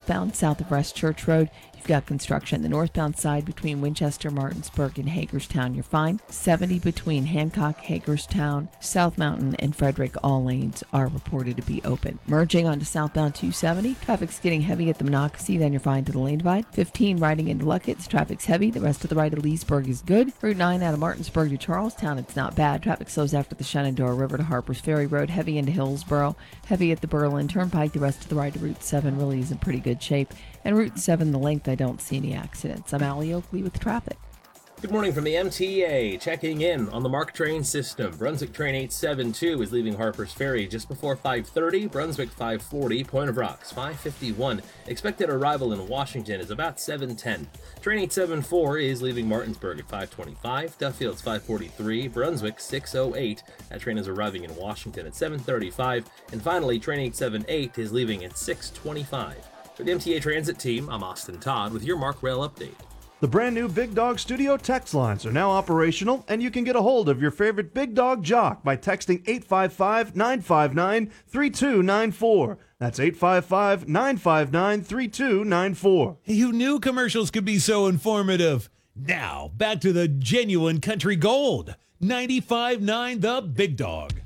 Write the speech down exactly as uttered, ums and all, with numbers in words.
southbound south of West Church Road. You've got construction. The northbound side between Winchester, Martinsburg, and Hagerstown, you're fine. seventy between Hancock, Hagerstown, South Mountain, and Frederick. All lanes are reported to be open. Merging onto southbound two seventy. Traffic's getting heavy at the Monocacy, then you're fine to the lane divide. fifteen riding into Luckett's. Traffic's heavy. The rest of the ride to Leesburg is good. Route nine out of Martinsburg to Charlestown, it's not bad. Traffic slows after the Shenandoah River to Harpers Ferry Road. Heavy into Hillsboro. Heavy at the Berlin Turnpike. The rest of the ride to Route seven really is in pretty good shape. And Route seven, the length, I don't see any accidents. I'm Allie Oakley with traffic. Good morning from the M T A. Checking in on the MARC train system. Brunswick train eight seventy-two is leaving Harpers Ferry just before five thirty. Brunswick five forty. Point of Rocks five fifty-one. Expected arrival in Washington is about seven ten. Train eight seventy-four is leaving Martinsburg at five twenty-five. Duffield's five forty-three. Brunswick six oh eight. That train is arriving in Washington at seven thirty-five. And finally, train eight seventy-eight is leaving at six twenty-five. For the M T A Transit team, I'm Austin Todd with your MARC Rail update. The brand new Big Dog Studio text lines are now operational, and you can get a hold of your favorite Big Dog jock by texting eight five five, nine five nine, three two nine four. That's eight five five, nine five nine, three two nine four. Who knew commercials could be so informative? Now, back to the genuine country gold. ninety-five point nine The Big Dog.